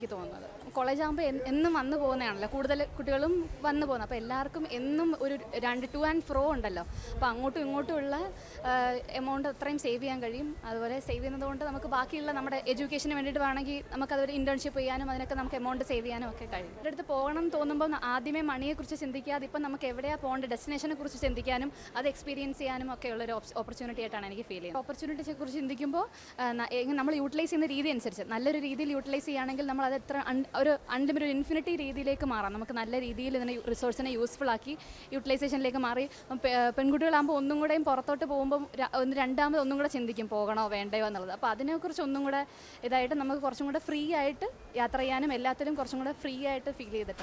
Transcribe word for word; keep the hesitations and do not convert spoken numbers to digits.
എനിക്ക് തോന്നുന്നത് കോളേജ് ആകുമ്പോൾ എന്നും വന്നു പോകുന്നതാണല്ലോ, കൂടുതൽ കുട്ടികളും വന്നു പോകുന്നത്. അപ്പോൾ എല്ലാവർക്കും എന്നും ഒരു രണ്ട് ടു ആൻഡ് ഫ്രോ ഉണ്ടല്ലോ. അപ്പോൾ അങ്ങോട്ടും ഇങ്ങോട്ടുമുള്ള എമൗണ്ട് അത്രയും സേവ് ചെയ്യാൻ കഴിയും. അതുപോലെ സേവ് ചെയ്യുന്നത് കൊണ്ട് നമുക്ക് ബാക്കിയുള്ള നമ്മുടെ എഡ്യൂക്കേഷന് വേണ്ടിയിട്ട് വേണമെങ്കിൽ നമുക്കതൊരു ഇൻറ്റേൺഷിപ്പ് ചെയ്യാനും അതിനൊക്കെ നമുക്ക് എമൗണ്ട് സേവ് ചെയ്യാനും ഒക്കെ കഴിയും. എൻ്റെ അടുത്ത് പോകണം തോന്നുമ്പോൾ ആദ്യമേ മണിയെക്കുറിച്ച് ചിന്തിക്കാതെ ഇപ്പം നമുക്ക് എവിടെയാണ് പോകേണ്ടത് ഡെസ്റ്റിനേഷനെ കുറിച്ച് ചിന്തിക്കാനും അത് എക്സ്പീരിയൻസ് ചെയ്യാനും ഒക്കെ ഉള്ളൊരു ഓപ്പർച്യൂണിറ്റി ആയിട്ടാണ് എനിക്ക് ഫീൽ ചെയ്യുന്നത്. ഓപ്പർച്യൂണിറ്റിയെ കുറിച്ച് ചിന്തിക്കുമ്പോൾ നമ്മൾ യൂട്ടിലൈസ് ചെയ്യുന്ന രീതി അനുസരിച്ച് നല്ലൊരു രീതിയിൽ യൂട്ടിലൈസ് ചെയ്യുകയാണെങ്കിൽ നമ്മൾ അത് എത്ര ഒരു അൺലിമിറ്റഡ് ഒരു ഇൻഫിനിറ്റി രീതിയിലേക്ക് മാറാം. നമുക്ക് നല്ല രീതിയിൽ ഇതിനെ റിസോഴ്സിനെ യൂസ്ഫുൾ ആക്കി യൂട്ടിലൈസേഷനിലേക്ക് മാറി പെൺകുട്ടികളാകുമ്പോൾ ഒന്നും കൂടെയും പുറത്തോട്ട് പോകുമ്പോൾ ഒന്ന് രണ്ടാമത് ഒന്നും കൂടെ ചിന്തിക്കും പോകണോ വേണ്ടയോ എന്നുള്ളത്. അപ്പോൾ അതിനെക്കുറിച്ച് ഒന്നും കൂടെ ഇതായിട്ട് നമുക്ക് കുറച്ചും കൂടെ ഫ്രീ ആയിട്ട് യാത്ര ചെയ്യാനും എല്ലാത്തിലും കുറച്ചും കൂടെ ഫ്രീ ആയിട്ട് ഫീൽ ചെയ്തിട്ടുണ്ട്.